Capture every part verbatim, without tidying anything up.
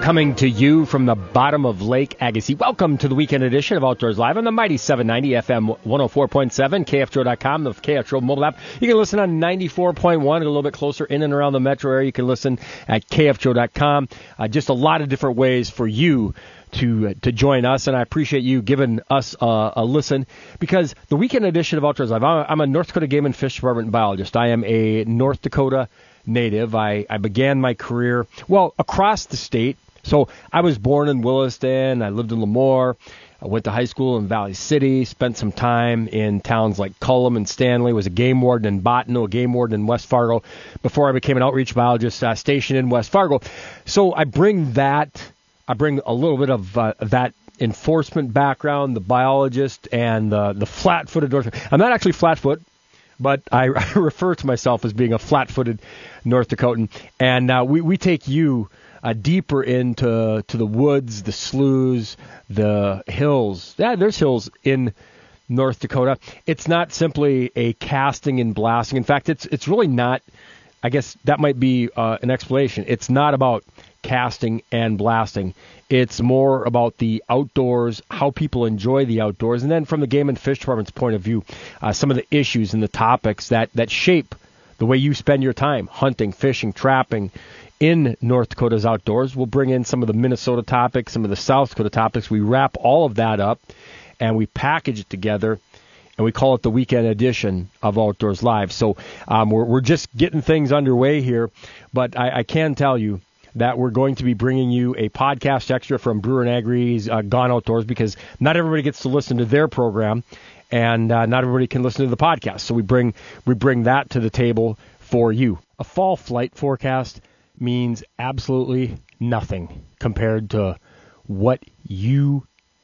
coming to you from the bottom of Lake Agassiz. Welcome to the weekend edition of Outdoors Live on the mighty seven ninety F M one oh four point seven, K F G O dot com, the K F G O mobile app. You can listen on ninety-four point one, a little bit closer in and around the metro area. You can listen at K F G O dot com. Uh, just a lot of different ways for you to uh, to join us, and I appreciate you giving us uh, a listen, because the weekend edition of Outdoors Live, I'm a, I'm a North Dakota Game and Fish Department biologist. I am a North Dakota native. I, I began my career, well, across the state. So I was born in Williston. I lived in Lemoore. I went to high school in Valley City, spent some time in towns like Cullum and Stanley, was a game warden in Bottineau, a game warden in West Fargo, before I became an outreach biologist uh, stationed in West Fargo. So I bring that, I bring a little bit of uh, that enforcement background, the biologist, and uh, the flat-footed North. I'm not actually flat-foot, but I, I refer to myself as being a flat-footed North Dakotan. And uh, we, we take you uh, deeper into to the woods, the sloughs, the hills. Yeah, there's hills in North Dakota. It's not simply a casting and blasting. In fact, it's it's really not. I guess that might be uh, an explanation. It's not about casting and blasting. It's more about the outdoors, how people enjoy the outdoors, and then from the Game and Fish Department's point of view, uh, some of the issues and the topics that, that shape the way you spend your time hunting, fishing, trapping in North Dakota's outdoors. We'll bring in some of the Minnesota topics, some of the South Dakota topics. We wrap all of that up, and we package it together, and we call it the weekend edition of Outdoors Live. So um, we're, we're just getting things underway here, but I, I can tell you that we're going to be bringing you a podcast extra from Brewer and Agri's uh, Gone Outdoors, because not everybody gets to listen to their program, and uh, not everybody can listen to the podcast. So we bring we bring that to the table for you. A fall flight forecast means absolutely nothing compared to what you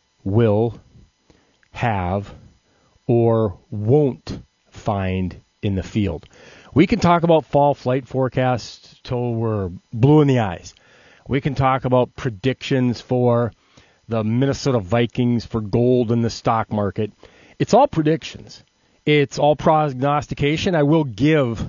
will have or won't find in the field. We can talk about fall flight forecasts till we're blue in the eyes. We can talk about predictions for the Minnesota Vikings for gold in the stock market. It's all predictions. It's all prognostication. I will give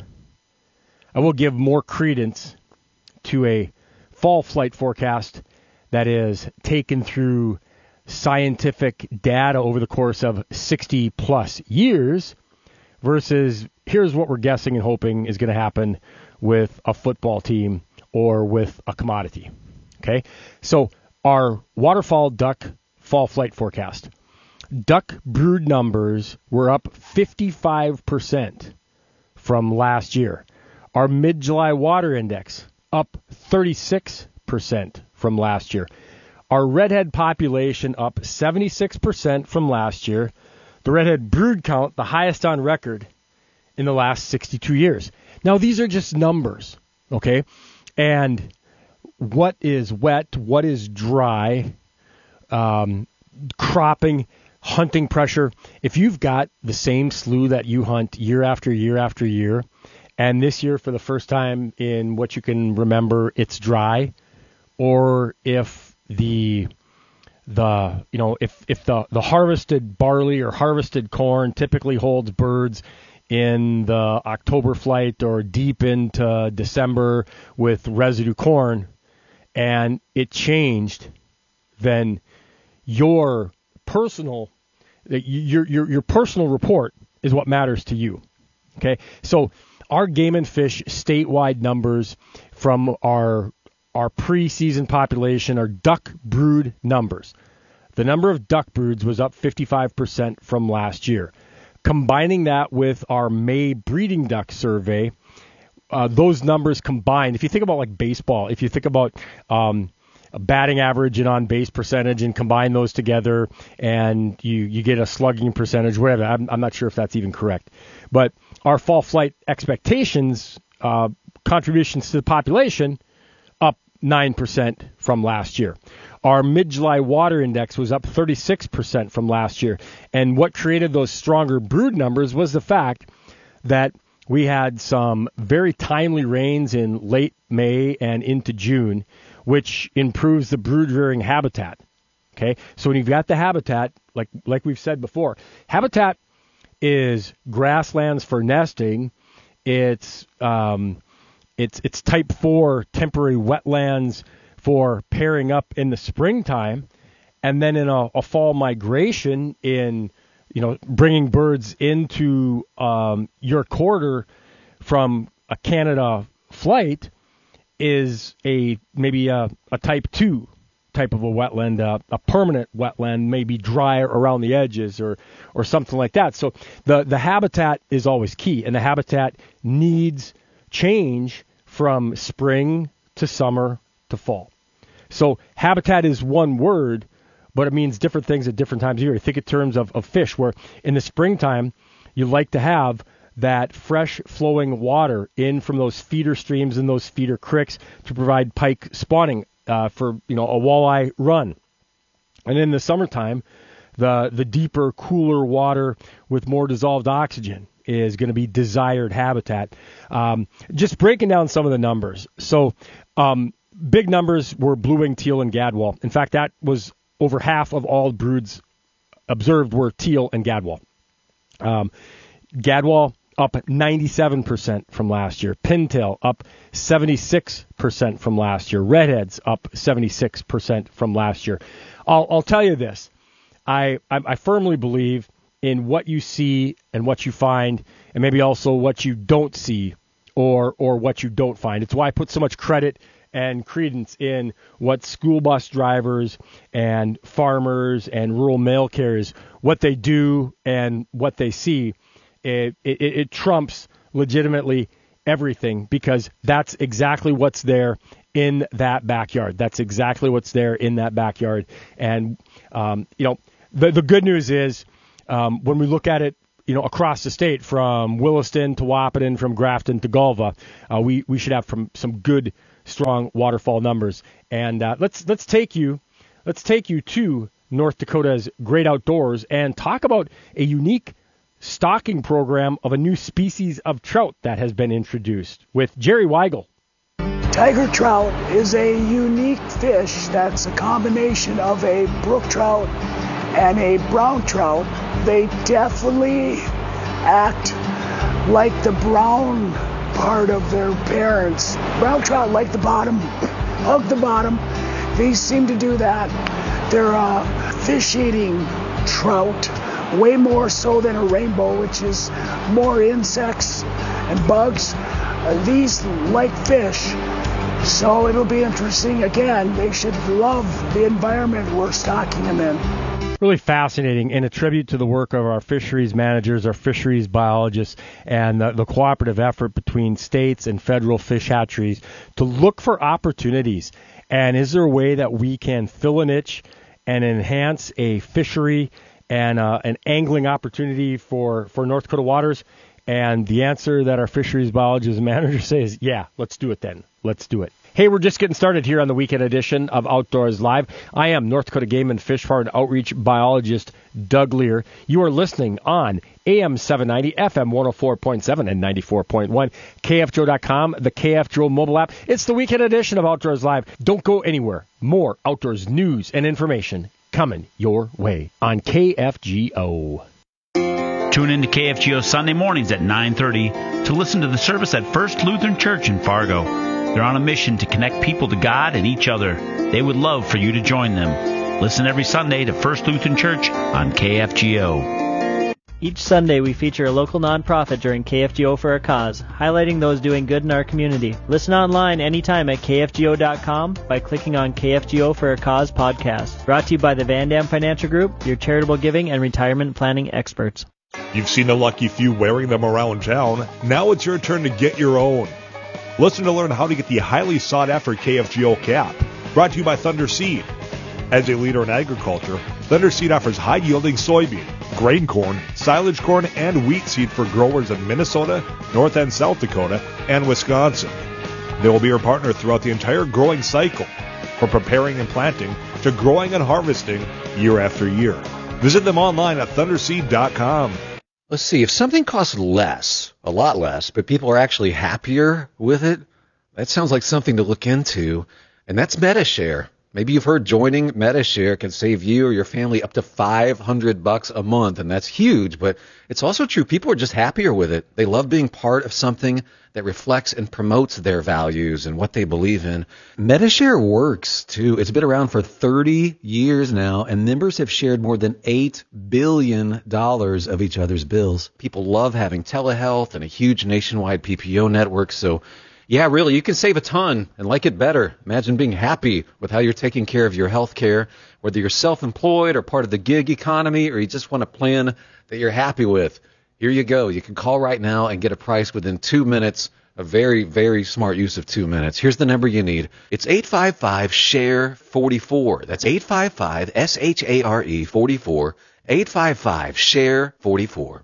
I will give more credence to a fall flight forecast that is taken through scientific data over the course of sixty plus years versus here's what we're guessing and hoping is going to happen with a football team or with a commodity. Okay, so our waterfowl duck fall flight forecast. Duck brood numbers were up fifty-five percent from last year. Our mid-July water index up thirty-six percent from last year. Our redhead population up seventy-six percent from last year. The redhead brood count, the highest on record in the last sixty-two years. Now, these are just numbers, okay? And what is wet, what is dry, um, cropping, hunting pressure. If you've got the same slough that you hunt year after year after year, and this year for the first time in what you can remember, it's dry, or if the the you know if if the the harvested barley or harvested corn typically holds birds in the October flight or deep into December with residue corn, and it changed, then your personal your your your personal report is what matters to you. Okay, so our Game and Fish statewide numbers from our our preseason population are duck brood numbers. The number of duck broods was up fifty-five percent from last year. Combining that with our May breeding duck survey, uh, those numbers combined, if you think about like baseball, if you think about um, a batting average and on-base percentage and combine those together and you, you get a slugging percentage, whatever, I'm, I'm not sure if that's even correct. But our fall flight expectations, uh, contributions to the population, up nine percent from last year. Our mid-July water index was up thirty-six percent from last year. And what created those stronger brood numbers was the fact that we had some very timely rains in late May and into June, which improves the brood rearing habitat. Okay, so when you've got the habitat, like like we've said before, habitat is grasslands for nesting. It's um, it's it's type four temporary wetlands for pairing up in the springtime, and then in a, a fall migration in, you know, bringing birds into um, your quarter from a Canada flight is a maybe a, a type two type of a wetland, uh, a permanent wetland, maybe dry around the edges or or something like that. So the the habitat is always key, and the habitat needs change from spring to summer to fall. So habitat is one word, but it means different things at different times of year. Think in terms of, of fish, where in the springtime you like to have that fresh flowing water in from those feeder streams and those feeder creeks to provide pike spawning uh, for, you know, a walleye run. And in the summertime, the the deeper, cooler water with more dissolved oxygen is going to be desired habitat. Um, just breaking down some of the numbers. So um, big numbers were blue-winged teal and gadwall. In fact, that was over half of all broods observed were teal and gadwall. Um, gadwall up ninety-seven percent from last year. Pintail up seventy-six percent from last year. Redheads up seventy-six percent from last year. I'll, I'll tell you this. I, I, I firmly believe in what you see and what you find, and maybe also what you don't see or or what you don't find. It's why I put so much credit and credence in what school bus drivers and farmers and rural mail carriers, what they do and what they see. It, it, it trumps legitimately everything, because that's exactly what's there in that backyard. That's exactly what's there in that backyard. And, um, you know, the, the good news is um, when we look at it, you know, across the state from Williston to Wahpeton, from Grafton to Galva, uh, we, we should have from some good, strong waterfall numbers. And uh, let's let's take you let's take you to North Dakota's great outdoors and talk about a unique stocking program of a new species of trout that has been introduced with Jerry Weigel. Tiger trout is a unique fish that's a combination of a brook trout and a brown trout. They definitely act like the brown part of their parents. Brown trout like the bottom, hug the bottom. These seem to do that. They're a fish-eating trout, way more so than a rainbow, which is more insects and bugs. Uh, these like fish, so it'll be interesting. Again, they should love the environment we're stocking them in. Really fascinating, and a tribute to the work of our fisheries managers, our fisheries biologists, and the, the cooperative effort between states and federal fish hatcheries to look for opportunities. And is there a way that we can fill a niche and enhance a fishery and uh, an angling opportunity for, for North Dakota waters? And the answer that our fisheries biologists and managers say is, yeah, let's do it then. Let's do it. Hey, we're just getting started here on the weekend edition of Outdoors Live. I am North Dakota Game and Fish Farm Outreach Biologist Doug Lear. You are listening on A M seven ninety, F M one oh four point seven, and ninety-four point one, K F J O dot com, the K F J O mobile app. It's the weekend edition of Outdoors Live. Don't go anywhere. More outdoors news and information coming your way on K F G O. Tune in to K F G O Sunday mornings at nine thirty to listen to the service at First Lutheran Church in Fargo. They're on a mission to connect people to God and each other. They would love for you to join them. Listen every Sunday to First Lutheran Church on K F G O. Each Sunday we feature a local nonprofit during K F G O for a Cause, highlighting those doing good in our community. Listen online anytime at K F G O dot com by clicking on K F G O for a Cause podcast. Brought to you by the Van Dam Financial Group, your charitable giving and retirement planning experts. You've seen the lucky few wearing them around town. Now it's your turn to get your own. Listen to learn how to get the highly sought-after K F G O cap. Brought to you by Thunder Seed. As a leader in agriculture, Thunder Seed offers high-yielding soybean, grain corn, silage corn, and wheat seed for growers in Minnesota, North and South Dakota, and Wisconsin. They will be your partner throughout the entire growing cycle, from preparing and planting to growing and harvesting year after year. Visit them online at thunder seed dot com. Let's see, if something costs less, a lot less, but people are actually happier with it, that sounds like something to look into, and that's MediShare. Maybe you've heard joining MediShare can save you or your family up to five hundred bucks a month, and that's huge, but it's also true. People are just happier with it. They love being part of something that reflects and promotes their values and what they believe in. Medi-Share works, too. It's been around for thirty years now, and members have shared more than eight billion dollars of each other's bills. People love having telehealth and a huge nationwide P P O network, so yeah, really, you can save a ton and like it better. Imagine being happy with how you're taking care of your health care, whether you're self-employed or part of the gig economy, or you just want a plan that you're happy with. Here you go. You can call right now and get a price within two minutes. A very, very smart use of two minutes. Here's the number you need. It's eight five five, S H A R E, forty-four. That's eight five five, S H A R E, forty-four. eight five five, S H A R E, forty-four.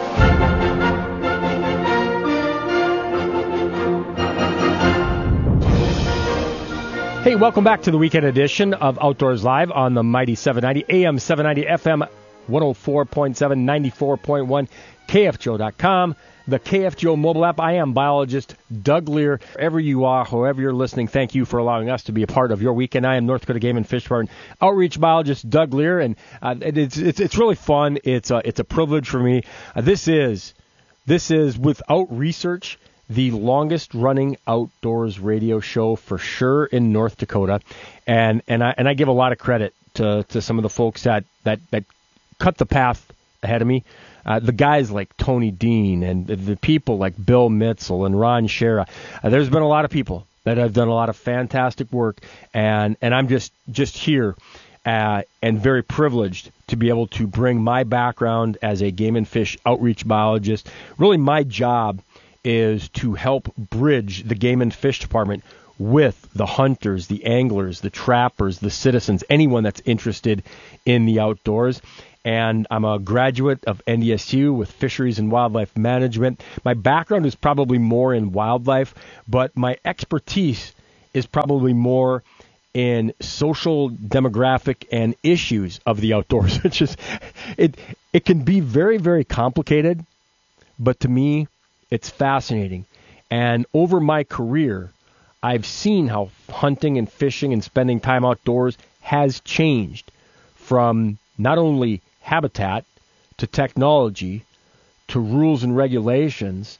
Hey, welcome back to the weekend edition of Outdoors Live on the Mighty seven ninety, A M seven ninety, F M one oh four point seven, ninety-four point one, K F G O dot com, the K F G O mobile app. I am biologist Doug Lear. Wherever you are, however you're listening, thank you for allowing us to be a part of your weekend. I am North Dakota Game and Fish Department outreach biologist Doug Lear, and uh, it, it's, it's it's really fun. It's a, it's a privilege for me. Uh, this is this is without research the longest running outdoors radio show for sure in North Dakota, and and I and I give a lot of credit to, to some of the folks that, that, that cut the path ahead of me. Uh, the guys like Tony Dean and the, the people like Bill Mitzel and Ron Shera. Uh, there's been a lot of people that have done a lot of fantastic work, and and I'm just just here uh, and very privileged to be able to bring my background as a game and fish outreach biologist. Really, my job is to help bridge the game and fish department with the hunters, the anglers, the trappers, the citizens, anyone that's interested in the outdoors. And I'm a graduate of N D S U with Fisheries and Wildlife Management. My background is probably more in wildlife, but my expertise is probably more in social, demographic, and issues of the outdoors. It's just, it, it can be very, very complicated, but to me, it's fascinating. And over my career, I've seen how hunting and fishing and spending time outdoors has changed from not only habitat to technology to rules and regulations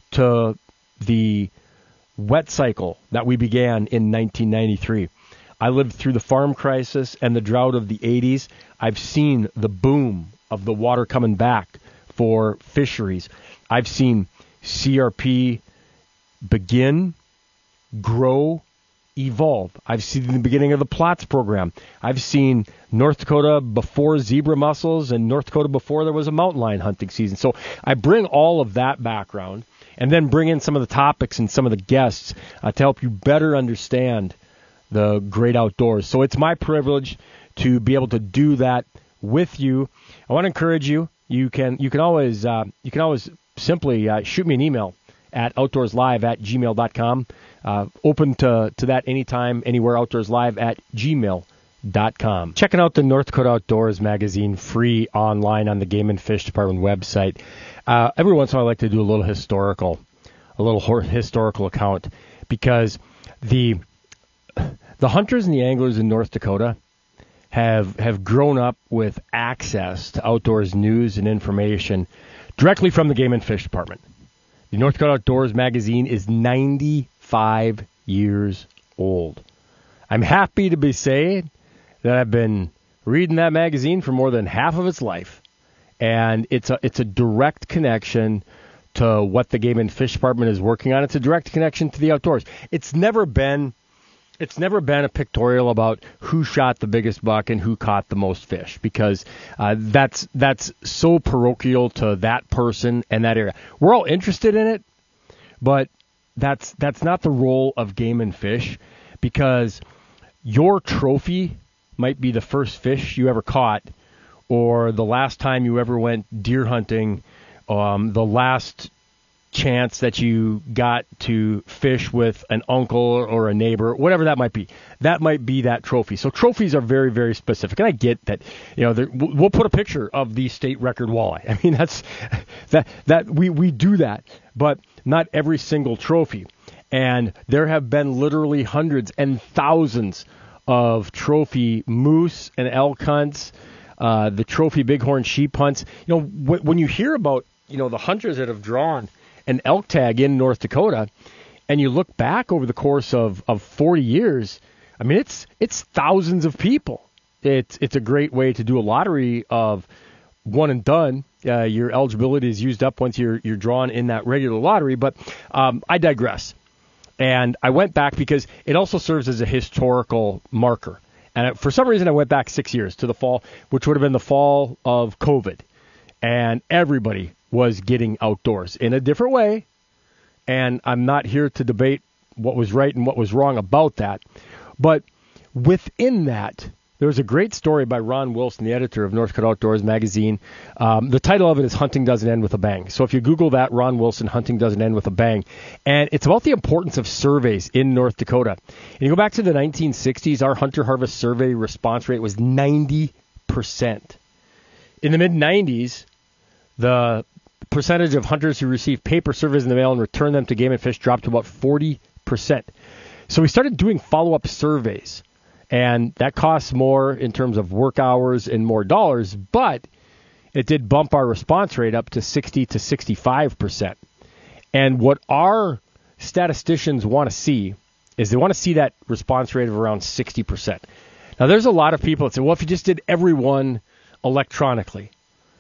to the wet cycle that we began in nineteen ninety-three. I lived through the farm crisis and the drought of the eighties. I've seen the boom of the water coming back for fisheries. I've seen C R P begin, grow, evolve. I've seen the beginning of the PLOTS program. I've seen North Dakota before zebra mussels and North Dakota before there was a mountain lion hunting season. So I bring all of that background and then bring in some of the topics and some of the guests uh, to help you better understand the great outdoors. So it's my privilege to be able to do that with you. I want to encourage you. You can you can always uh, you can always simply uh, shoot me an email at outdoorslive at gmail dot com. Uh, open to, to that anytime, anywhere, outdoorslive at gmail dot com. Checking out the North Dakota Outdoors magazine free online on the Game and Fish Department website. Uh, every once in a while I like to do a little historical, a little historical account, because the the hunters and the anglers in North Dakota have have grown up with access to outdoors news and information directly from the Game and Fish Department. The North Dakota Outdoors magazine is ninety-five years old. I'm happy to be saying that I've been reading that magazine for more than half of its life, and it's a it's a direct connection to what the Game and Fish Department is working on. It's a direct connection to the outdoors. It's never been It's never been a pictorial about who shot the biggest buck and who caught the most fish, because uh, that's that's so parochial to that person and that area. We're all interested in it, but that's that's not the role of Game and Fish, because your trophy might be the first fish you ever caught, or the last time you ever went deer hunting, um, the last chance that you got to fish with an uncle or a neighbor, whatever that might be. That might be that trophy. So trophies are very, very specific. And I get that, you know, we'll put a picture of the state record walleye. I mean, that's that that we, we do that, but not every single trophy. And there have been literally hundreds and thousands of trophy moose and elk hunts, uh, the trophy bighorn sheep hunts. You know, when, when you hear about, you know, the hunters that have drawn an elk tag in North Dakota, and you look back over the course of, of forty years, I mean, it's it's thousands of people. It's it's a great way to do a lottery of one and done. Uh, your eligibility is used up once you're you're drawn in that regular lottery. But um, I digress. And I went back because it also serves as a historical marker. And for some reason, I went back six years to the fall, which would have been the fall of COVID. And everybody was getting outdoors in a different way. And I'm not here to debate what was right and what was wrong about that. But within that, there was a great story by Ron Wilson, the editor of North Dakota Outdoors magazine. Um, the title of it is Hunting Doesn't End with a Bang. So if you Google that, Ron Wilson, Hunting Doesn't End with a Bang. And it's about the importance of surveys in North Dakota. And you go back to the nineteen sixties, our hunter harvest survey response rate was ninety percent. In the mid nineties, the percentage of hunters who received paper surveys in the mail and returned them to Game and Fish dropped to about forty percent. So we started doing follow-up surveys. And that costs more in terms of work hours and more dollars, but it did bump our response rate up to sixty to sixty-five percent. And what our statisticians want to see is they want to see that response rate of around sixty percent. Now, there's a lot of people that say, well, if you just did everyone electronically.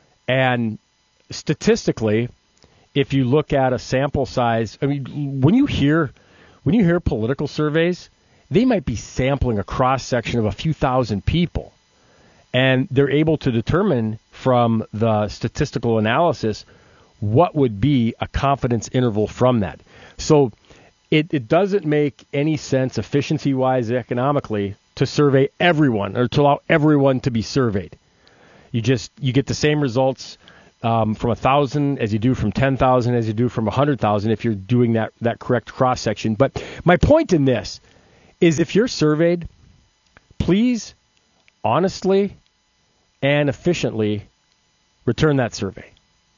And statistically, if you look at a sample size, I mean, when you hear when you hear political surveys, they might be sampling a cross-section of a few thousand people, and they're able to determine from the statistical analysis what would be a confidence interval from that. So it, it doesn't make any sense efficiency-wise, economically, to survey everyone or to allow everyone to be surveyed. You just you get the same results um, from one thousand as you do from ten thousand as you do from one hundred thousand if you're doing that, that correct cross-section. But my point in this is if you're surveyed, please honestly and efficiently return that survey.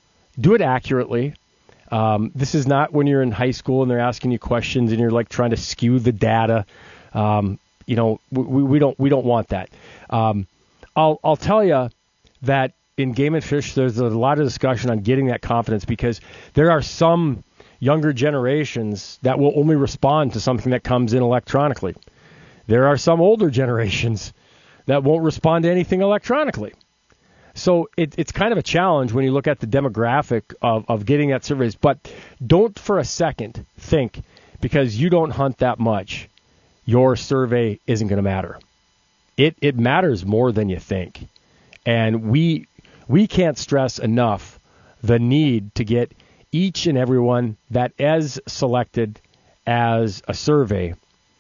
Do it accurately. Um, this is not when you're in high school and they're asking you questions and you're like trying to skew the data. Um, you know, we, we don't we don't want that. Um, I'll I'll tell you that in Game and Fish, there's a lot of discussion on getting that confidence because there are some younger generations that will only respond to something that comes in electronically. There are some older generations that won't respond to anything electronically. So it, it's kind of a challenge when you look at the demographic of, of getting that surveys. But don't for a second think because you don't hunt that much, your survey isn't going to matter. It it matters more than you think. And we we can't stress enough the need to get each and everyone that is selected as a survey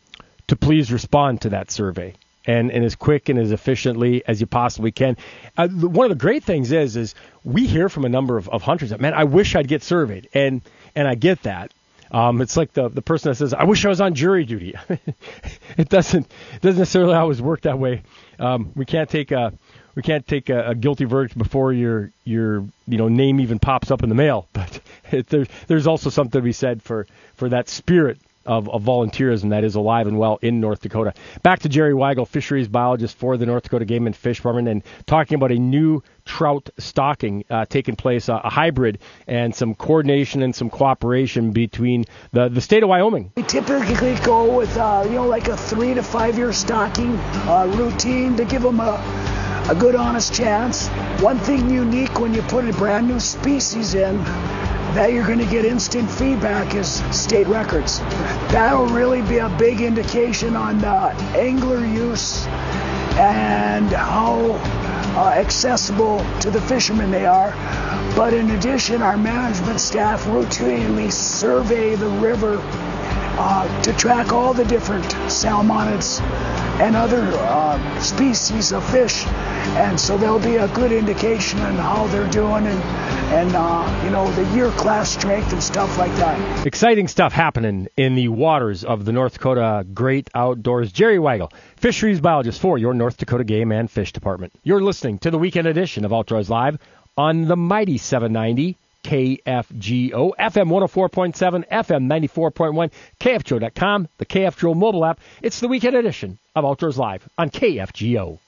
to please respond to that survey and, and as quick and as efficiently as you possibly can. Uh, one of the great things is is we hear from a number of, of hunters that, man, I wish I'd get surveyed. And and I get that. Um, it's like the, the person that says, I wish I was on jury duty. It doesn't it doesn't necessarily always work that way. Um, we can't take a we can't take a, a guilty verdict before your your you know name even pops up in the mail. But it, there, there's also something to be said for, for that spirit of, of volunteerism that is alive and well in North Dakota. Back to Jerry Weigel, fisheries biologist for the North Dakota Game and Fish Department, and talking about a new trout stocking uh, taking place, uh, a hybrid, and some coordination and some cooperation between the, the state of Wyoming. We typically go with uh, you know like a three to five year stocking uh, routine to give them a a good honest chance. One thing unique when you put a brand new species in that you're going to get instant feedback is state records. That'll really be a big indication on uh, angler use and how uh, accessible to the fishermen they are. But in addition, our management staff routinely survey the river uh, to track all the different salmonids and other uh, species of fish. And so there'll be a good indication on how they're doing and, and uh, you know, the year class strength and stuff like that. Exciting stuff happening in the waters of the North Dakota Great Outdoors. Jerry Weigel, fisheries biologist for your North Dakota Game and Fish Department. You're listening to the weekend edition of Outdoors Live on the mighty seven ninety K F G O, F M one oh four point seven, F M ninety-four point one, K F G O dot com, the K F G O mobile app. It's the weekend edition of Outdoors Live on K F G O.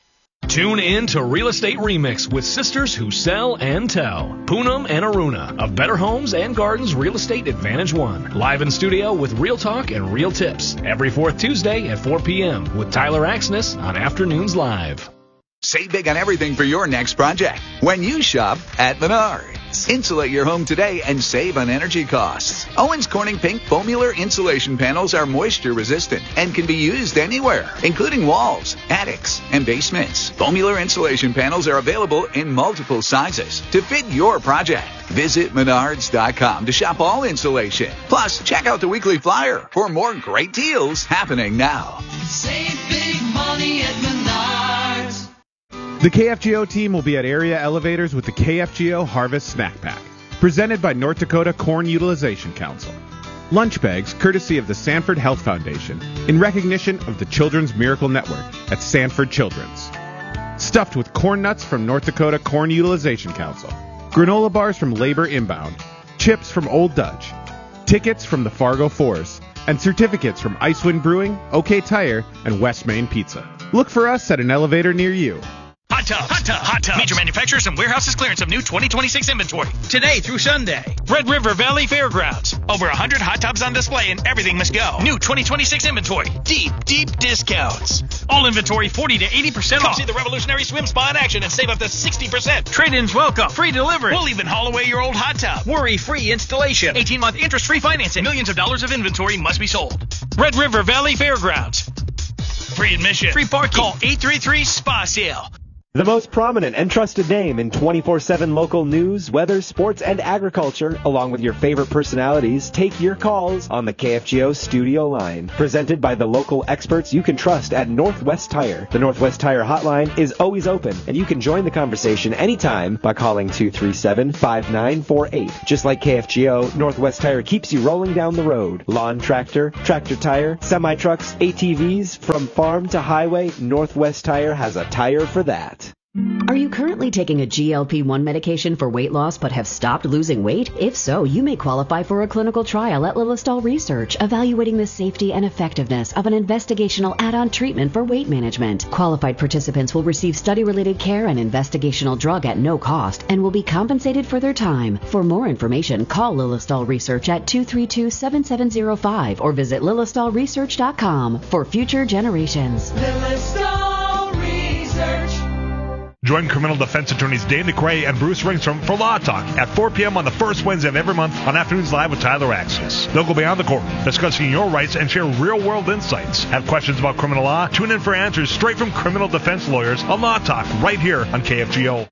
Tune in to Real Estate Remix with sisters who sell and tell. Poonam and Aruna of Better Homes and Gardens Real Estate Advantage One. Live in studio with real talk and real tips. Every fourth Tuesday at four p.m. with Tyler Axness on Afternoons Live. Save big on everything for your next project when you shop at Menards. Insulate your home today and save on energy costs. Owens Corning Pink Foamular insulation panels are moisture resistant and can be used anywhere, including walls, attics, and basements. Foamular insulation panels are available in multiple sizes to fit your project. Visit Menards dot com to shop all insulation. Plus, check out the weekly flyer for more great deals happening now. Save big money at Menards. The K F G O team will be at Area Elevators with the K F G O Harvest Snack Pack, presented by North Dakota Corn Utilization Council. Lunch bags courtesy of the Sanford Health Foundation in recognition of the Children's Miracle Network at Sanford Children's. Stuffed with corn nuts from North Dakota Corn Utilization Council. Granola bars from Labor Inbound. Chips from Old Dutch. Tickets from the Fargo Force. And certificates from Icewind Brewing, OK Tire, and West Main Pizza. Look for us at an elevator near you. Hot Tub, Hot Tub, Hot Tub. Major manufacturers and warehouses clearance of new twenty twenty-six inventory. Today through Sunday. Red River Valley Fairgrounds. Over one hundred hot tubs on display and everything must go. New twenty twenty-six inventory. Deep, deep discounts. All inventory forty to eighty percent off. Come see the revolutionary swim spa in action and save up to sixty percent. Trade-ins welcome. Free delivery. We'll even haul away your old hot tub. Worry-free installation. eighteen-month interest-free financing. Millions of dollars of inventory must be sold. Red River Valley Fairgrounds. Free admission. Free parking. Call eight three three S P A sale. The most prominent and trusted name in twenty-four seven local news, weather, sports, and agriculture, along with your favorite personalities, take your calls on the K F G O studio line. Presented by the local experts you can trust at Northwest Tire. The Northwest Tire hotline is always open, and you can join the conversation anytime by calling two three seven, five nine four eight. Just like K F G O, Northwest Tire keeps you rolling down the road. Lawn tractor, tractor tire, semi-trucks, A T Vs, from farm to highway, Northwest Tire has a tire for that. Are you currently taking a G L P one medication for weight loss but have stopped losing weight? If so, you may qualify for a clinical trial at Lilistol Research, evaluating the safety and effectiveness of an investigational add-on treatment for weight management. Qualified participants will receive study-related care and investigational drug at no cost and will be compensated for their time. For more information, call Lilistol Research at two three two, seven seven zero five or visit lilistol research dot com for future generations. Lilistol Research. Join criminal defense attorneys Dave McRae and Bruce Ringstrom for Law Talk at four p.m. on the first Wednesday of every month on Afternoons Live with Tyler Axis. They'll go beyond the court, discussing your rights and share real-world insights. Have questions about criminal law? Tune in for answers straight from criminal defense lawyers on Law Talk right here on K F G O.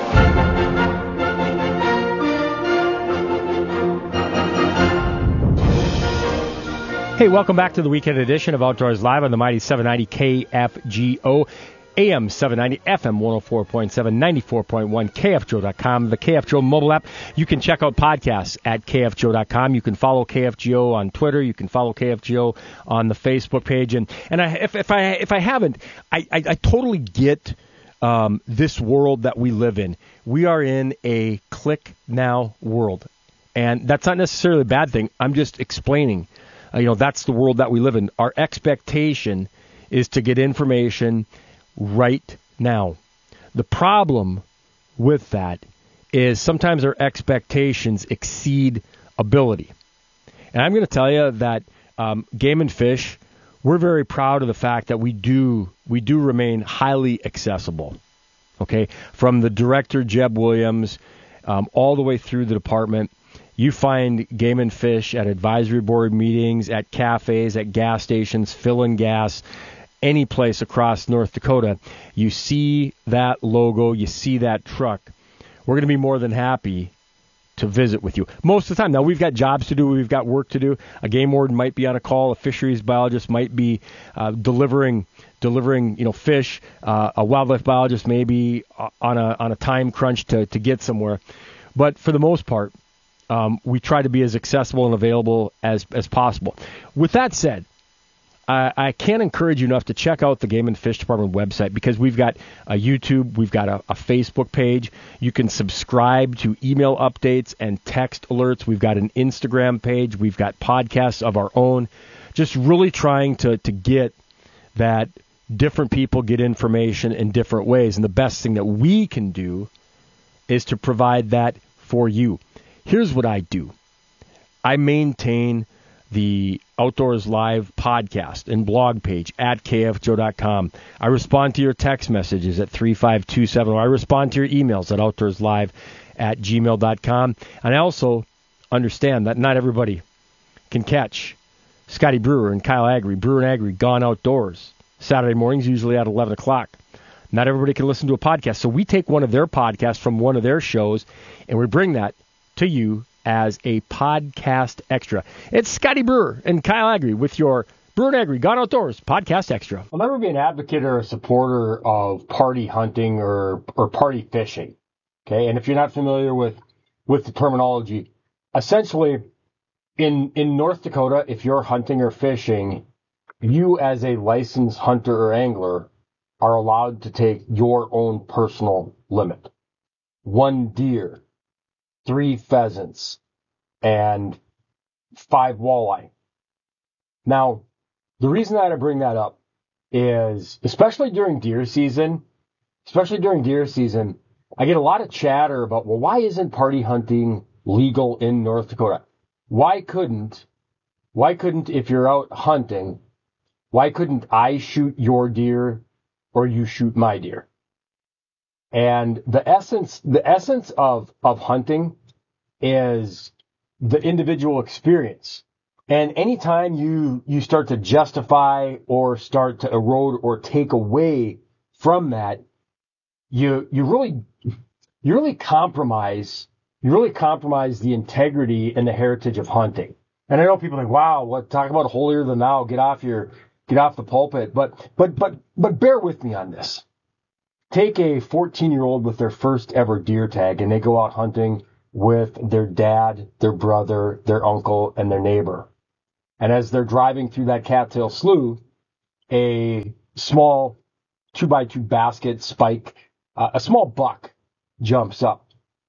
Hey, welcome back to the weekend edition of Outdoors Live on the Mighty seven ninety K F G O. A M seven ninety, F M one oh four point seven, ninety-four point one, K F G O dot com, the K F G O mobile app. You can check out podcasts at K F G O dot com. You can follow K F G O on Twitter. You can follow K F G O on the Facebook page. And and I, if, if I if I haven't, I, I, I totally get um, this world that we live in. We are in a click now world, and that's not necessarily a bad thing. I'm just explaining. Uh, you know, that's the world that we live in. Our expectation is to get information right now. The problem with that is sometimes our expectations exceed ability. And I'm going to tell you that um, Game and Fish, we're very proud of the fact that we do we do remain highly accessible. Okay, from the director Jeb Williams um, all the way through the department. You find Game and Fish at advisory board meetings, at cafes, at gas stations, filling gas. Any place across North Dakota, you see that logo, you see that truck, we're going to be more than happy to visit with you. Most of the time. Now, we've got jobs to do. We've got work to do. A game warden might be on a call. A fisheries biologist might be uh, delivering delivering, you know, fish. Uh, a wildlife biologist may be on a on a time crunch to, to get somewhere. But for the most part, um, we try to be as accessible and available as, as possible. With that said, I, I can't encourage you enough to check out the Game and Fish Department website, because we've got a YouTube, we've got a, a Facebook page. You can subscribe to email updates and text alerts. We've got an Instagram page. We've got podcasts of our own. Just really trying to, to get that different people get information in different ways, and the best thing that we can do is to provide that for you. Here's what I do. I maintain the Outdoors Live podcast and blog page at K F G O dot com. I respond to your text messages at three five two seven, or I respond to your emails at outdoorslive at gmail dot com. And I also understand that not everybody can catch Scotty Brewer and Kyle Agri, Brewer and Agri, Gone Outdoors, Saturday mornings, usually at eleven o'clock. Not everybody can listen to a podcast. So we take one of their podcasts from one of their shows, and we bring that to you as a podcast extra. It's Scotty Brewer and Kyle Agri with your Brewer and Agri Gone Outdoors podcast extra. I'll never be an advocate or a supporter of party hunting or, or party fishing. Okay, and if you're not familiar with, with the terminology, essentially in, in North Dakota, if you're hunting or fishing, you as a licensed hunter or angler are allowed to take your own personal limit. One deer, three pheasants, and five walleye. Now, the reason that I bring that up is, especially during deer season, especially during deer season, I get a lot of chatter about, well, why isn't party hunting legal in North Dakota? Why couldn't, why couldn't, if you're out hunting, why couldn't I shoot your deer or you shoot my deer? And the essence, the essence of, of hunting is the individual experience. And anytime you, you start to justify or start to erode or take away from that, you, you really, you really compromise, you really compromise the integrity and the heritage of hunting. And I know people think, wow, what, talk about holier than thou, get off your, get off the pulpit. But, but, but, but bear with me on this. Take a fourteen-year-old with their first ever deer tag, and they go out hunting with their dad, their brother, their uncle, and their neighbor. And as they're driving through that cattail slough, a small two-by-two basket spike, uh, a small buck jumps up.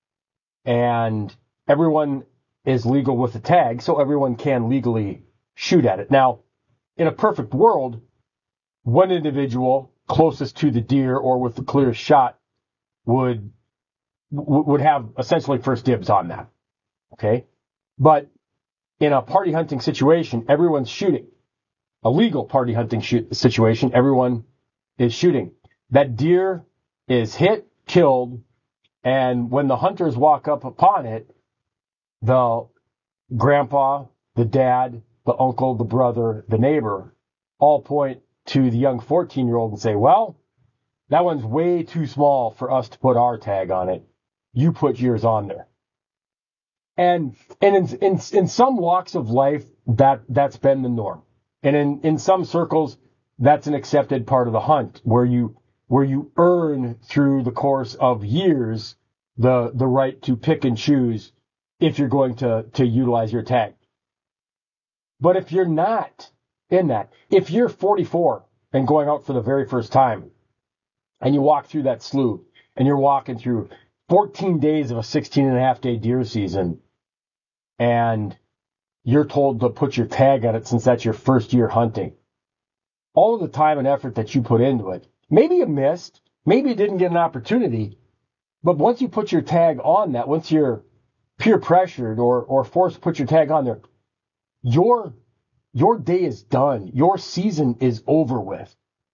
And everyone is legal with the tag, so everyone can legally shoot at it. Now, in a perfect world, one individual closest to the deer or with the clearest shot would would have essentially first dibs on that. Okay? But in a party hunting situation, everyone's shooting. A legal party hunting shoot situation, everyone is shooting. That deer is hit, killed, and when the hunters walk up upon it, the grandpa, the dad, the uncle, the brother, the neighbor all point to the young fourteen-year-old and say, well, that one's way too small for us to put our tag on it. You put yours on there. And and in in, in some walks of life, that, that's been the norm. And in, in some circles, that's an accepted part of the hunt, where you where you earn through the course of years the the right to pick and choose if you're going to, to utilize your tag. But if you're not in that, if you're forty-four and going out for the very first time, and you walk through that slough, and you're walking through fourteen days of a sixteen and a half day deer season, and you're told to put your tag on it since that's your first year hunting, all of the time and effort that you put into it, maybe you missed, maybe you didn't get an opportunity, but once you put your tag on that, once you're peer pressured or, or forced to put your tag on there, your Your day is done. Your season is over with.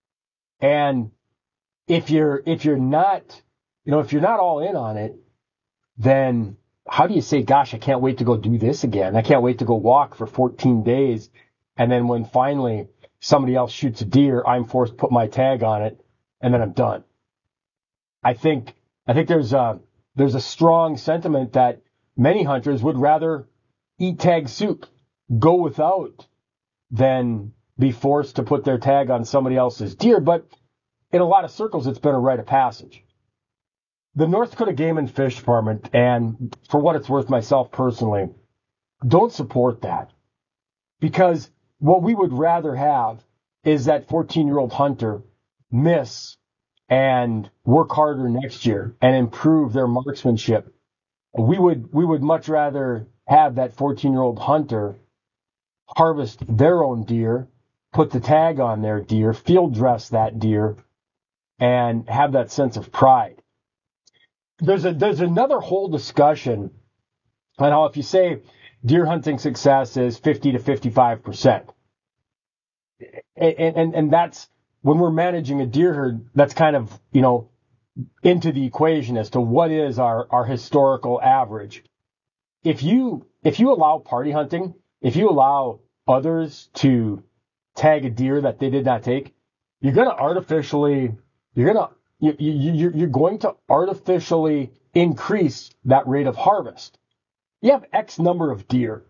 And if you're, if you're not, you know, if you're not all in on it, then how do you say, gosh, I can't wait to go do this again. I can't wait to go walk for fourteen days. And then when finally somebody else shoots a deer, I'm forced to put my tag on it, and then I'm done. I think, I think there's a, there's a strong sentiment that many hunters would rather eat tag soup, go without, than be forced to put their tag on somebody else's deer. But in a lot of circles, it's been a rite of passage. The North Dakota Game and Fish Department, and for what it's worth myself personally, don't support that. Because what we would rather have is that fourteen-year-old hunter miss and work harder next year and improve their marksmanship. We would, we would much rather have that fourteen-year-old hunter harvest their own deer put the tag on their deer, field dress that deer, and have that sense of pride. There's a there's another whole discussion on how if you say deer hunting success is fifty to fifty-five percent, and, and and that's when we're managing a deer herd, that's kind of, you know, into the equation as to what is our, our historical average. If you if you allow party hunting, if you allow others to tag a deer that they did not take, you're going to artificially you're going to you, you, you're going to artificially increase that rate of harvest. You have X number of deer.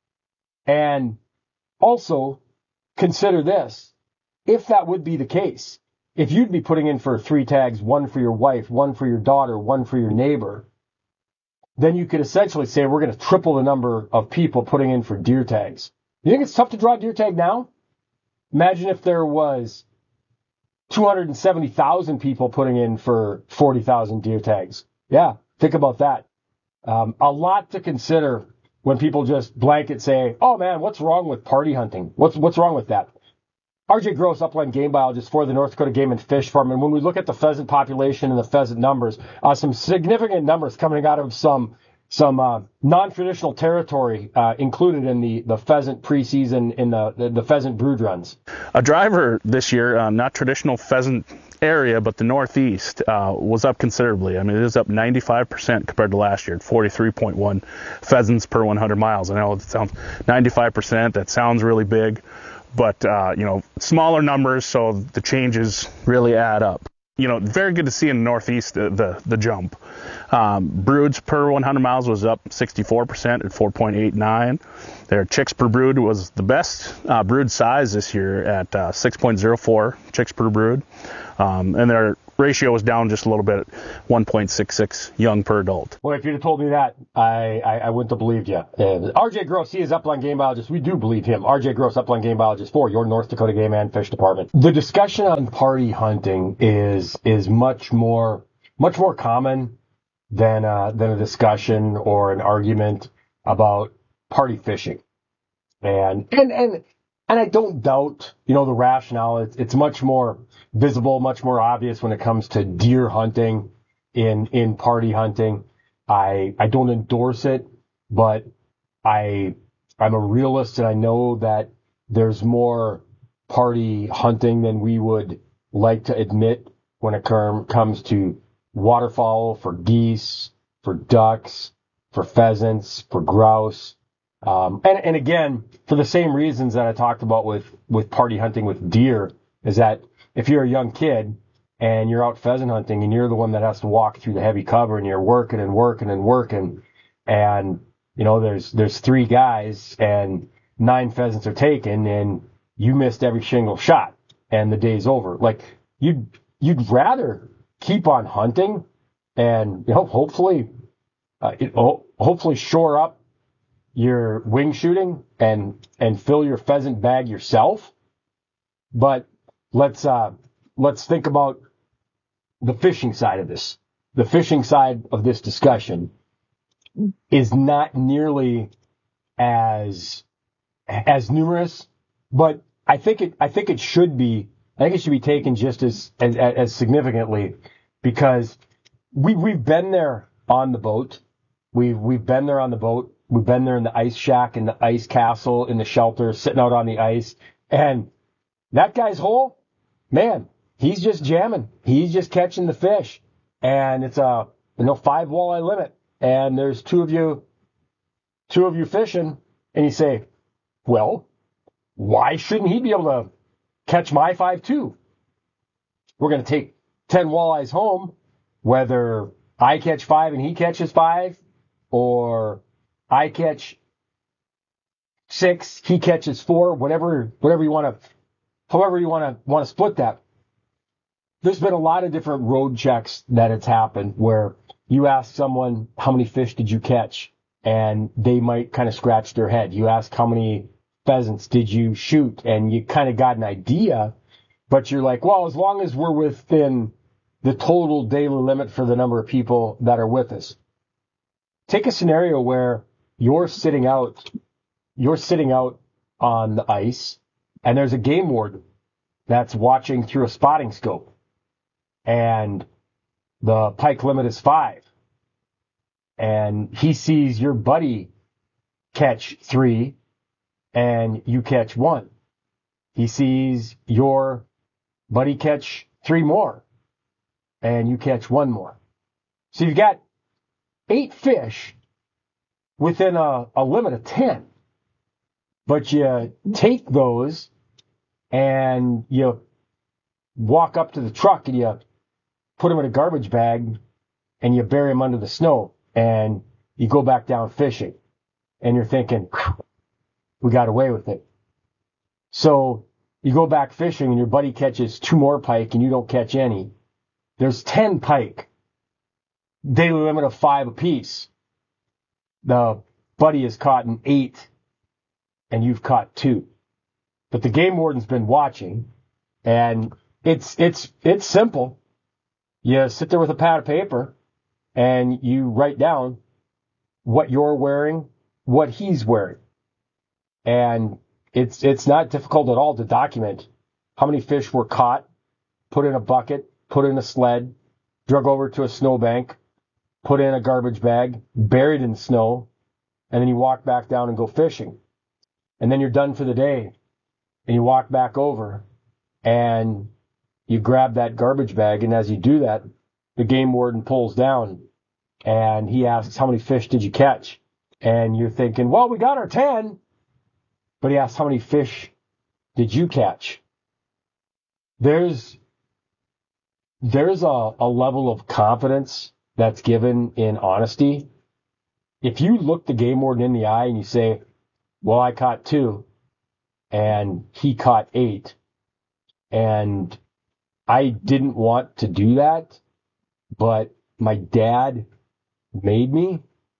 And also consider this. If that would be the case, if you'd be putting in for three tags, one for your wife, one for your daughter, one for your neighbor, then you could essentially say we're going to triple the number of people putting in for deer tags. You think it's tough to draw a deer tag now? Imagine if there was two hundred seventy thousand people putting in for forty thousand deer tags. Yeah, think about that. Um, a lot to consider when people just blanket say, oh man, what's wrong with party hunting? What's what's wrong with that? R J Gross, upland game biologist for the North Dakota Game and Fish Farm. And when we look at the pheasant population and the pheasant numbers, uh, some significant numbers coming out of some some uh, non-traditional territory uh, included in the, the pheasant preseason in the, the, the pheasant brood runs. A driver this year, uh, not traditional pheasant area, but the Northeast uh, was up considerably. I mean, it is up ninety-five percent compared to last year at forty-three point one pheasants per one hundred miles. I know it sounds ninety-five percent. That sounds really big. But, uh, you know, smaller numbers, so the changes really add up. You know, very good to see in the Northeast uh, the the jump. Um, broods per one hundred miles was up sixty-four percent at four point eight nine. Their chicks per brood was the best uh, brood size this year at uh, six point oh four chicks per brood. Um, and their ratio was down just a little bit at one point six six young per adult. Well, if you'd have told me that, I, I, I wouldn't have believed you. Uh, R J Gross, he is upland game biologist. We do believe him. R J Gross, upland game biologist for your North Dakota Game and Fish Department. The discussion on party hunting is is much more much more common than uh, than a discussion or an argument about party fishing. And and and and I don't doubt, you know, the rationale. It's it's much more visible, much more obvious when it comes to deer hunting in in party hunting. I I don't endorse it, but I I'm a realist and I know that there's more party hunting than we would like to admit when it com- comes to waterfowl, for geese, for ducks, for pheasants, for grouse. Um, and, and again, for the same reasons that I talked about with, with party hunting with deer, is that if you're a young kid and you're out pheasant hunting and you're the one that has to walk through the heavy cover and you're working and working and working, and, you know, there's, there's three guys and nine pheasants are taken and you missed every single shot and the day's over. Like, you'd, you'd rather keep on hunting and, you know, hopefully, uh, it, hopefully shore up your wing shooting and, and fill your pheasant bag yourself. But let's, uh, let's think about the fishing side of this. The fishing side of this discussion is not nearly as, as numerous, but I think it, I think it should be, I think it should be taken just as, as, as significantly, because we, we've been there on the boat. We've, we've been there on the boat. We've been there in the ice shack, in the ice castle, in the shelter, sitting out on the ice. And that guy's hole, man, he's just jamming. He's just catching the fish. And it's a, you know, five walleye limit. And there's two of you, two of you fishing. And you say, well, why shouldn't he be able to catch my five too? We're going to take ten walleyes home, whether I catch five and he catches five, or I catch six, he catches four, whatever, whatever you want to, however you want to, want to split that. There's been a lot of different road checks that it's happened where you ask someone, how many fish did you catch? And they might kind of scratch their head. You ask, how many pheasants did you shoot? And you kind of got an idea, but you're like, well, as long as we're within the total daily limit for the number of people that are with us. Take a scenario where you're sitting out, you're sitting out on the ice and there's a game warden that's watching through a spotting scope, and the pike limit is five, and he sees your buddy catch three and you catch one. He sees your buddy catch three more and you catch one more. So you've got eight fish within a, a limit of ten, but you take those and you walk up to the truck and you put them in a garbage bag and you bury them under the snow and you go back down fishing and you're thinking, we got away with it. So you go back fishing and your buddy catches two more pike and you don't catch any. There's ten pike. Daily limit of five apiece. The buddy has caught an eight and you've caught two. But the game warden's been watching, and it's it's it's simple. You sit there with a pad of paper and you write down what you're wearing, what he's wearing. And it's it's not difficult at all to document how many fish were caught, put in a bucket, put in a sled, drug over to a snowbank, put in a garbage bag, buried in the snow, and then you walk back down and go fishing. And then you're done for the day. And you walk back over and you grab that garbage bag. And as you do that, the game warden pulls down and he asks, how many fish did you catch? And you're thinking, well, we got our ten. But he asks, how many fish did you catch? There's, there's a, a level of confidence that's given in honesty. If you look the game warden in the eye and you say, well, I caught two and he caught eight, and I didn't want to do that, but my dad made me,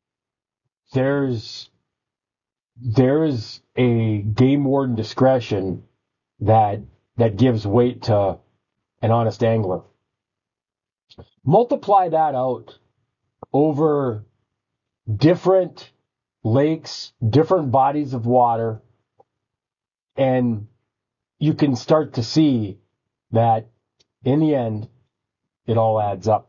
there's, there's a game warden discretion that, that gives weight to an honest angler. Multiply that out over different lakes, different bodies of water, and you can start to see that in the end, it all adds up.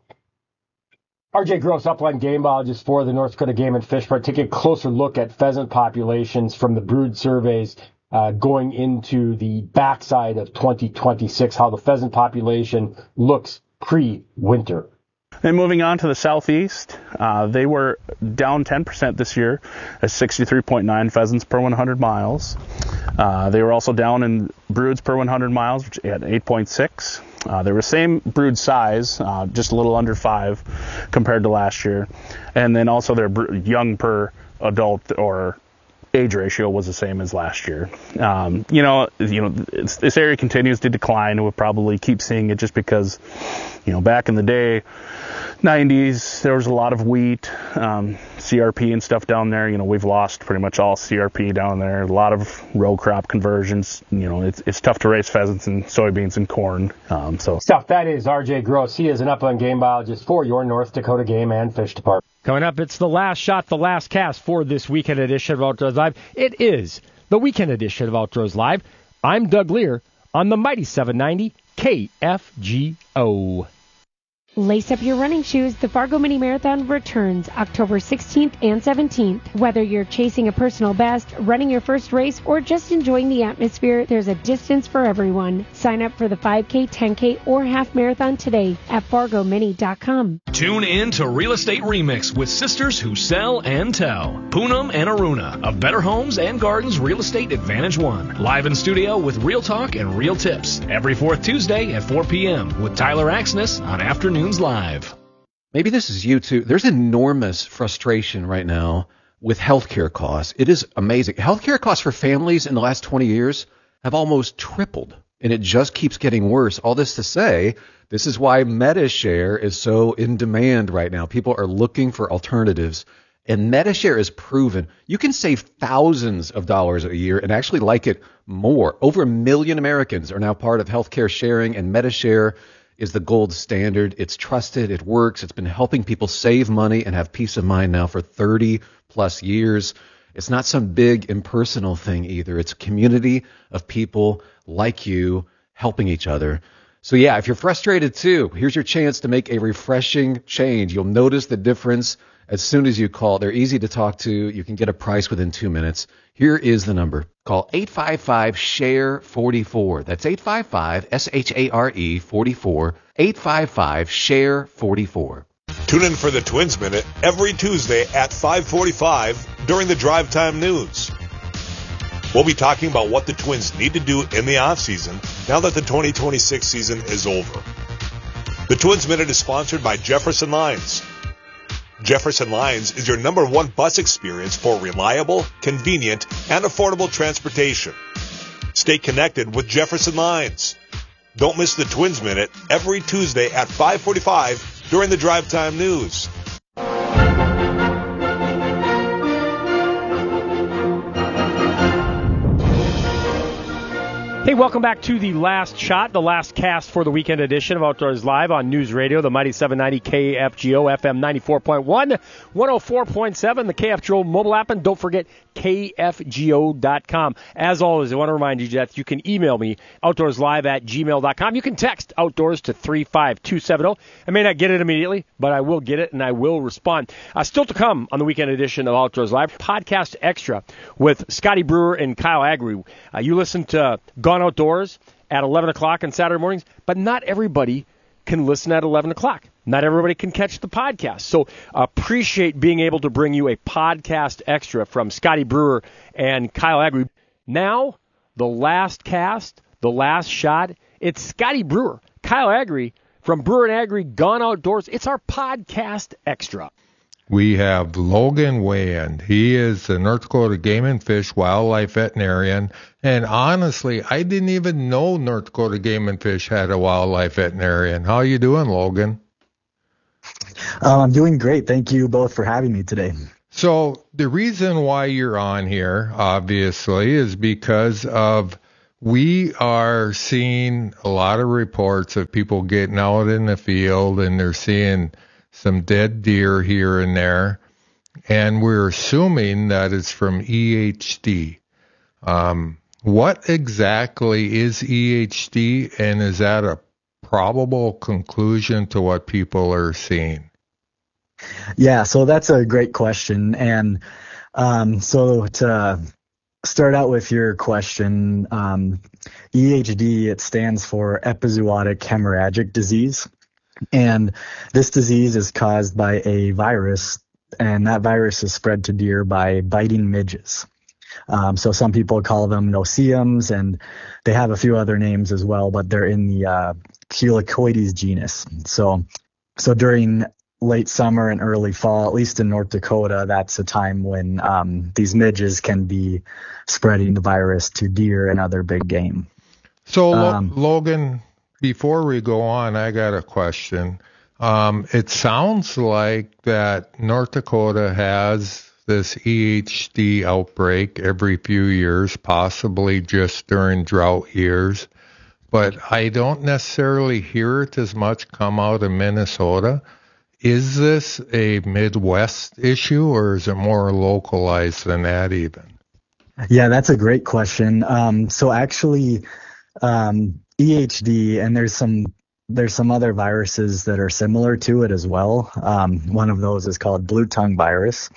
R J Gross, upland game biologist for the North Dakota Game and Fish Park, taking a closer look at pheasant populations from the brood surveys uh, going into the backside of twenty twenty-six, how the pheasant population looks pre-winter. And moving on to the southeast, uh, they were down ten percent this year at sixty-three point nine pheasants per one hundred miles. Uh, they were also down in broods per one hundred miles, which at eight point six. Uh, they were same brood size, uh, just a little under five compared to last year. And then also their br- young per adult or age ratio was the same as last year. Um, you know, you know, this area continues to decline. We'll probably keep seeing it just because, you know, back in the day, nineties, there was a lot of wheat, um, C R P and stuff down there. You know, we've lost pretty much all C R P down there. A lot of row crop conversions. You know, it's it's tough to raise pheasants and soybeans and corn. Um, so stuff. That is R J Gross. He is an upland game biologist for your North Dakota Game and Fish Department. Coming up, it's the last shot, the last cast for this weekend edition of Outdoors Live. It is the weekend edition of Outdoors Live. I'm Doug Lear on the mighty seven ninety K F G O. Lace up your running shoes. The Fargo Mini Marathon returns October sixteenth and seventeenth. Whether you're chasing a personal best, running your first race, or just enjoying the atmosphere, there's a distance for everyone. Sign up for the five K, ten K, or half marathon today at fargo mini dot com. Tune in to Real Estate Remix with sisters who sell and tell. Poonam and Aruna of Better Homes and Gardens Real Estate Advantage One. Live in studio with real talk and real tips every fourth Tuesday at four p.m. with Tyler Axness on Afternoons Live. Maybe this is you too. There's enormous frustration right now with healthcare costs. It is amazing. Healthcare costs for families in the last twenty years have almost tripled, and it just keeps getting worse. All this to say, this is why MediShare is so in demand right now. People are looking for alternatives, and MediShare is proven. You can save thousands of dollars a year and actually like it more. Over a million Americans are now part of healthcare sharing, and MediShare is the gold standard. It's trusted. It works. It's been helping people save money and have peace of mind now for thirty plus years. It's not some big impersonal thing either. It's a community of people like you helping each other. So yeah, if you're frustrated too, here's your chance to make a refreshing change. You'll notice the difference as soon as you call. They're easy to talk to. You can get a price within two minutes. Here is the number. Call eight five five, S H A R E, forty-four. That's eight five five, S H A R E, forty-four. eight five five, S H A R E, forty-four. Tune in for the Twins Minute every Tuesday at five forty-five during the Drive Time News. We'll be talking about what the Twins need to do in the offseason now that the twenty twenty-six season is over. The Twins Minute is sponsored by Jefferson Lines. Jefferson Lines is your number one bus experience for reliable, convenient, and affordable transportation. Stay connected with Jefferson Lines. Don't miss the Twins Minute every Tuesday at five forty-five during the Drive Time News. Hey, welcome back to the last shot, the last cast for the weekend edition of Outdoors Live on News Radio, the Mighty seven ninety K F G O, F M ninety-four point one, one oh four point seven, the K F G O mobile app, and don't forget K F G O dot com. As always, I want to remind you that you can email me, outdoorslive at gmail dot com. You can text Outdoors to three five two seven zero. I may not get it immediately, but I will get it, and I will respond. Uh, still to come on the weekend edition of Outdoors Live, Podcast Extra with Scotty Brewer and Kyle Agri. Uh, you listen to Gone Outdoors at eleven o'clock on Saturday mornings, but not everybody can listen at eleven o'clock. Not everybody can catch the podcast. So appreciate being able to bring you a podcast extra from Scotty Brewer and Kyle Agri. Now, the last cast, the last shot, it's Scotty Brewer, Kyle Agri from Brewer and Agri Gone Outdoors. It's our podcast extra. We have Logan Weyand. He is a North Dakota Game and Fish wildlife veterinarian. And honestly, I didn't even know North Dakota Game and Fish had a wildlife veterinarian. How are you doing, Logan? Um, I'm doing great. Thank you both for having me today. So the reason why you're on here, obviously, is because of we are seeing a lot of reports of people getting out in the field and they're seeing some dead deer here and there, and we're assuming that it's from E H D. Um, what exactly is E H D, and is that a probable conclusion to what people are seeing? Yeah, so that's a great question. And um, so to start out with your question, um, E H D, it stands for epizootic hemorrhagic disease. And this disease is caused by a virus, and that virus is spread to deer by biting midges. Um, so some people call them no-see-ums, and they have a few other names as well, but they're in the uh, Culicoides genus. So, so during late summer and early fall, at least in North Dakota, that's a time when um, these midges can be spreading the virus to deer and other big game. So, um, Logan, before we go on, I got a question. Um, it sounds like that North Dakota has this E H D outbreak every few years, possibly just during drought years, but I don't necessarily hear it as much come out of Minnesota. Is this a Midwest issue, or is it more localized than that even? Yeah, that's a great question. Um, so actually, um, E H D, and there's some there's some other viruses that are similar to it as well. Um, one of those is called blue tongue virus.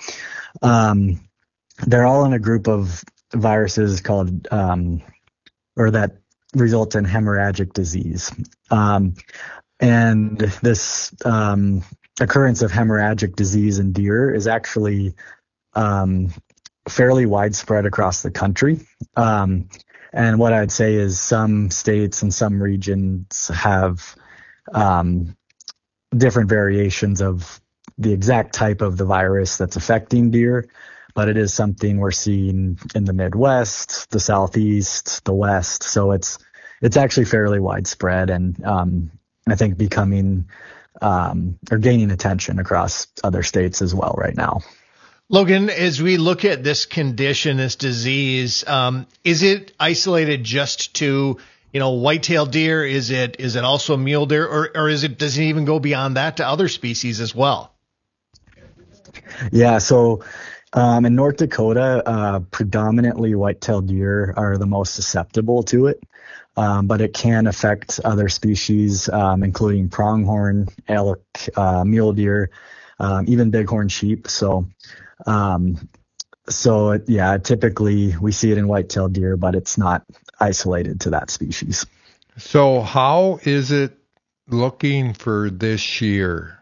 Um, they're all in a group of viruses called, um, or that result in hemorrhagic disease. Um, and this um, occurrence of hemorrhagic disease in deer is actually um, fairly widespread across the country. Um, And what I'd say is some states and some regions have um, different variations of the exact type of the virus that's affecting deer, but it is something we're seeing in the Midwest, the Southeast, the West. So it's it's actually fairly widespread, and um, I think becoming um, or gaining attention across other states as well right now. Logan, as we look at this condition, this disease, um, is it isolated just to, you know, white-tailed deer? Is it is it also mule deer, or or is it does it even go beyond that to other species as well? Yeah, so Um, in North Dakota, uh, predominantly white-tailed deer are the most susceptible to it, um, but it can affect other species, um, including pronghorn, elk, uh, mule deer, um, even bighorn sheep. So, um, so it, yeah, typically we see it in white-tailed deer, but it's not isolated to that species. So how is it looking for this year?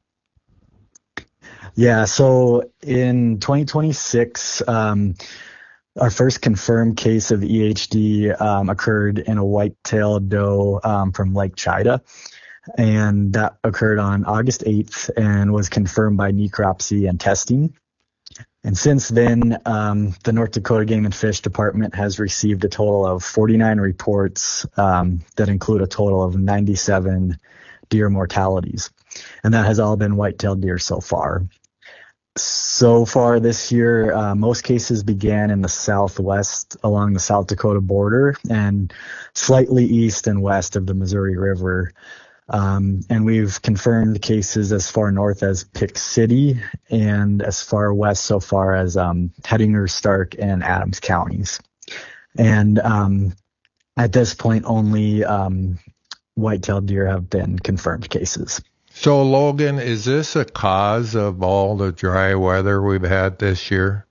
Yeah, so in twenty twenty-six, um, our first confirmed case of E H D um, occurred in a white-tailed doe um, from Lake Chida, and that occurred on August eighth and was confirmed by necropsy and testing. And since then, um, the North Dakota Game and Fish Department has received a total of forty-nine reports um, that include a total of ninety-seven deer mortalities, and that has all been white-tailed deer so far. So far this year, uh, most cases began in the southwest along the South Dakota border and slightly east and west of the Missouri River. Um, and we've confirmed cases as far north as Pick City and as far west so far as um, Hettinger, Stark, and Adams counties. And um, at this point, only um, white-tailed deer have been confirmed cases. So, Logan, is this a cause of all the dry weather we've had this year?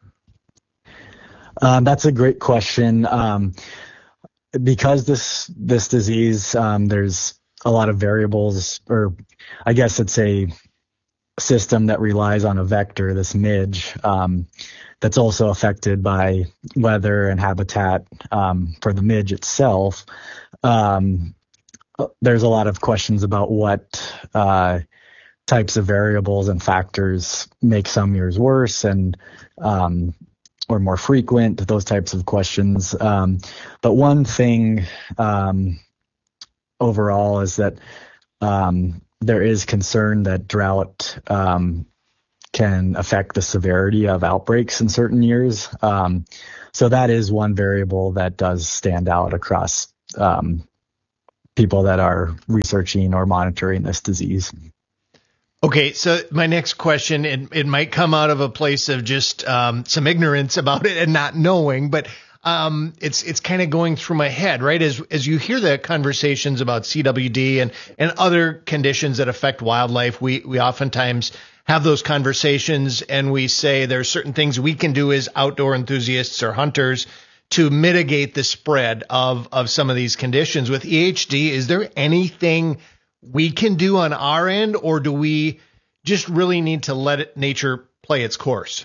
Um, that's a great question. Um, because this this disease, um, there's a lot of variables, or I guess it's a system that relies on a vector, this midge, um, that's also affected by weather and habitat um, for the midge itself. Um, there's a lot of questions about what uh, types of variables and factors make some years worse and um, or more frequent, those types of questions. Um, but one thing um, overall is that um, there is concern that drought um, can affect the severity of outbreaks in certain years. Um, so that is one variable that does stand out across um, people that are researching or monitoring this disease. Okay, so my next question, it, it might come out of a place of just um, some ignorance about it and not knowing, but um, it's it's kind of going through my head, right? As as you hear the conversations about C W D and, and other conditions that affect wildlife, we we oftentimes have those conversations and we say there are certain things we can do as outdoor enthusiasts or hunters to mitigate the spread of, of some of these conditions. With E H D, is there anything we can do on our end, or do we just really need to let it, nature play its course?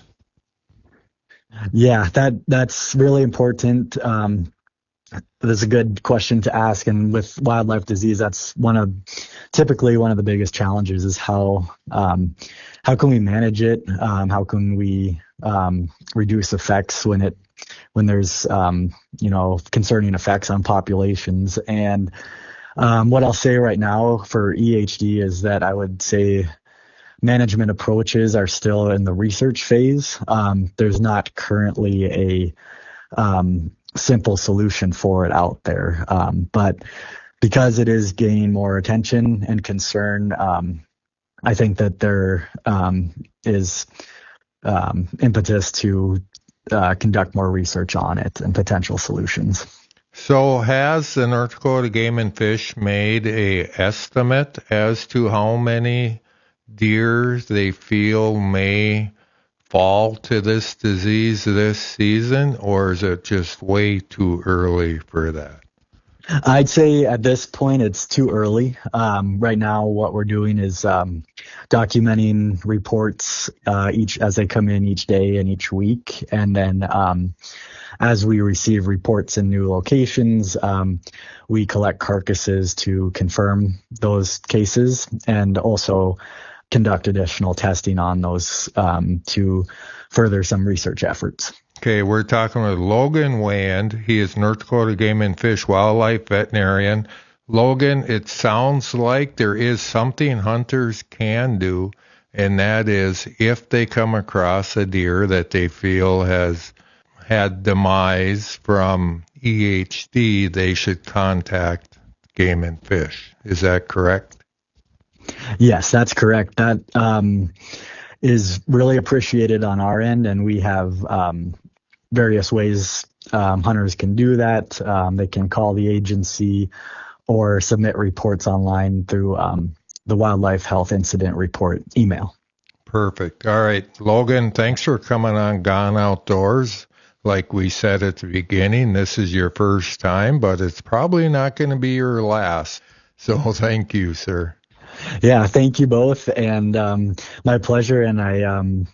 Yeah, that that's really important. Um, that's a good question to ask. And with wildlife disease, that's one of typically one of the biggest challenges is how um, how can we manage it? Um, how can we um, reduce effects when it when there's, um, you know, concerning effects on populations. And um, what I'll say right now for E H D is that I would say management approaches are still in the research phase. Um, there's not currently a um, simple solution for it out there. Um, but because it is gaining more attention and concern, um, I think that there um, is um, impetus to Uh, conduct more research on it and potential solutions. So has the North Dakota Game and Fish made a estimate as to how many deer they feel may fall to this disease this season, or is it just way too early for that? I'd say at this point it's too early. Um, right now, what we're doing is um, documenting reports uh, each as they come in each day and each week, and then um, as we receive reports in new locations, um, we collect carcasses to confirm those cases, and also conduct additional testing on those um, to further some research efforts. Okay, we're talking with Logan Wand. He is North Dakota Game and Fish wildlife veterinarian. Logan, it sounds like there is something hunters can do, and that is if they come across a deer that they feel has had demise from E H D, they should contact Game and Fish. Is that correct? Yes, that's correct. That um, is really appreciated on our end, and we have um, various ways um, hunters can do that. Um, they can call the agency or submit reports online through um, the Wildlife Health Incident Report email. Perfect. All right, Logan, thanks for coming on Gone Outdoors. Like we said at the beginning, this is your first time, but it's probably not going to be your last. So thank you, sir. Yeah, thank you both, and um, my pleasure, and I um,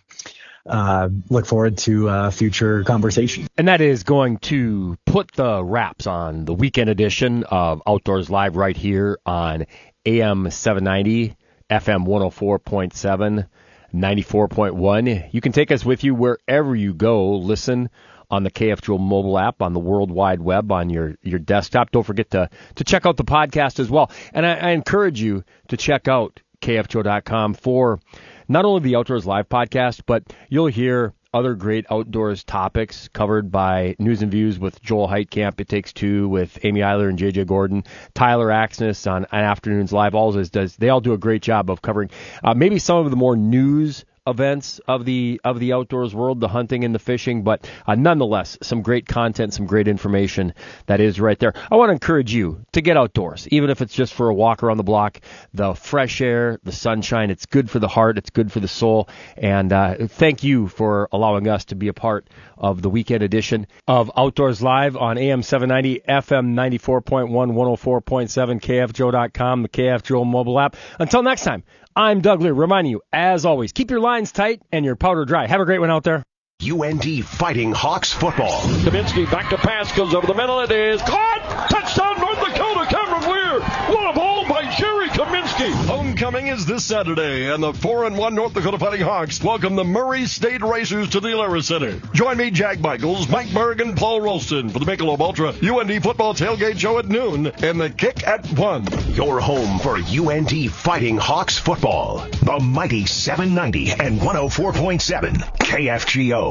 uh, look forward to uh, future conversation. And that is going to put the wraps on the weekend edition of Outdoors Live right here on A M seven ninety, F M one oh four point seven, ninety-four point one. You can take us with you wherever you go. Listen on the K F G O mobile app, on the World Wide Web, on your, your desktop. Don't forget to, to check out the podcast as well. And I, I encourage you to check out K F G O dot com for not only the Outdoors Live podcast, but you'll hear other great outdoors topics covered by News and Views with Joel Heitkamp. It Takes Two with Amy Eiler and J J Gordon. Tyler Axness on, on Afternoons Live. All this does, they all do a great job of covering uh, maybe some of the more news events of the of the outdoors world, the hunting and the fishing, but uh, nonetheless, some great content, some great information that is right there. I want to encourage you to get outdoors, even if it's just for a walk around the block. The fresh air, the sunshine, it's good for the heart, it's good for the soul, and uh, thank you for allowing us to be a part of the weekend edition of Outdoors Live on A M seven ninety, F M ninety-four point one, one oh four point seven, K F G O dot com, the K F G O mobile app. Until next time, I'm Doug Lear, reminding you, as always, keep your lines tight and your powder dry. Have a great one out there. U N D Fighting Hawks football. Kaminsky back to pass, goes over the middle. It is caught! Touchdown, North Dakota! Cameron Weir! What a ball by Jerry Kaminsky! Homecoming is this Saturday, and the four and one North Dakota Fighting Hawks welcome the Murray State Racers to the Alara Center. Join me, Jack Michaels, Mike Berg, and Paul Rolston for the Michelob Ultra U N D Football Tailgate Show at noon and the kick at one. Your home for U N D Fighting Hawks football. The mighty seven ninety and one oh four point seven K F G O.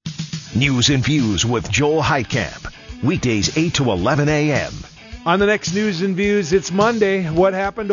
News and Views with Joel Heitkamp. Weekdays eight to eleven a.m. On the next News and Views, it's Monday. What happened